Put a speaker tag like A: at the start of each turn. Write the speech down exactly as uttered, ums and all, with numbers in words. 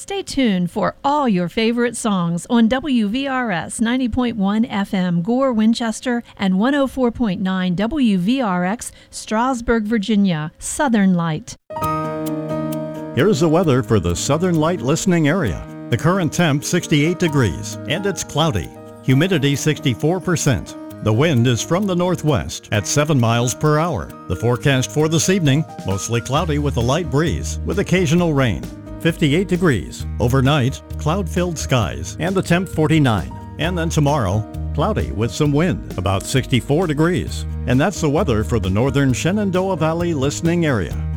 A: Stay tuned for all your favorite songs on W V R S ninety point one F M Gore, Winchester, and one oh four point nine W V R X Strasburg, Virginia. Southern Light.
B: Here's the weather for the Southern Light listening area. The current temp sixty-eight degrees, and it's cloudy. Humidity sixty-four percent. The wind is from the northwest at seven miles per hour. The forecast for this evening, mostly cloudy with a light breeze, with occasional rain. fifty-eight degrees. Overnight, cloud-filled skies, and the temp forty-nine. And then tomorrow, cloudy with some wind, about sixty-four degrees. And that's the weather for the northern Shenandoah Valley listening area.